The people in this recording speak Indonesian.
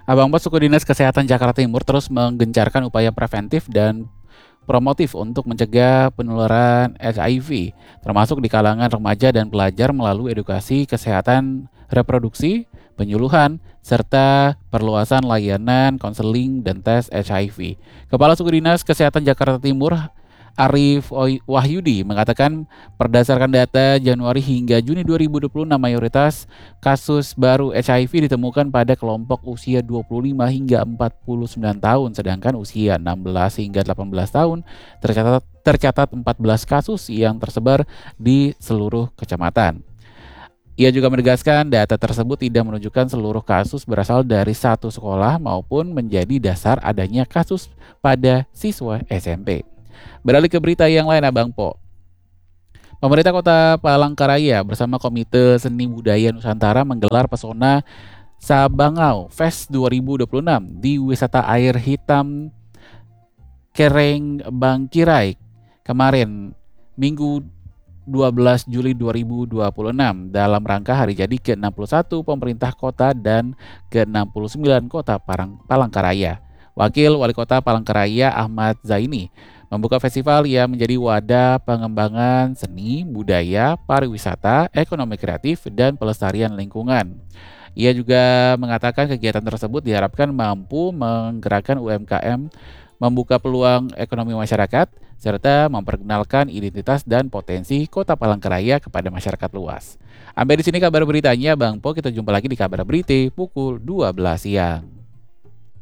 Abang Bos, Suku Dinas Kesehatan Jakarta Timur terus menggencarkan upaya preventif dan promotif untuk mencegah penularan HIV, termasuk di kalangan remaja dan pelajar melalui edukasi kesehatan reproduksi, penyuluhan, serta perluasan layanan konseling dan tes HIV. Kepala Suku Dinas Kesehatan Jakarta Timur, Arif Wahyudi, mengatakan berdasarkan data Januari hingga Juni 2026, mayoritas kasus baru HIV ditemukan pada kelompok usia 25 hingga 49 tahun, sedangkan usia 16 hingga 18 tahun tercatat 14 kasus yang tersebar di seluruh kecamatan. Ia juga menegaskan data tersebut tidak menunjukkan seluruh kasus berasal dari satu sekolah maupun menjadi dasar adanya kasus pada siswa SMP. Beralih ke berita yang lain, Abang Po. Pemerintah Kota Palangkaraya bersama Komite Seni Budaya Nusantara menggelar Pesona Sabangau Fest 2026 di Wisata Air Hitam Kereng Bangkirai kemarin, Minggu 12 Juli 2026, dalam rangka hari jadi ke-61 pemerintah kota dan ke-69 Kota Palangkaraya. Wakil Wali Kota Palangkaraya Ahmad Zaini membuka festival yang menjadi wadah pengembangan seni, budaya, pariwisata, ekonomi kreatif, dan pelestarian lingkungan. Ia juga mengatakan kegiatan tersebut diharapkan mampu menggerakkan UMKM, membuka peluang ekonomi masyarakat, serta memperkenalkan identitas dan potensi Kota Palangkaraya kepada masyarakat luas. Sampai di sini kabar beritanya, Bang Po. Kita jumpa lagi di kabar berita pukul 12 siang.